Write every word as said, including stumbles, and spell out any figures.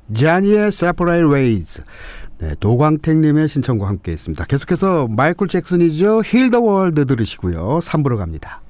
자니의 Separate Ways. 네, 도광택님의 신청과 함께 했습니다. 계속해서 마이클 잭슨이죠. Heal the World 들으시고요. 삼 부로 갑니다.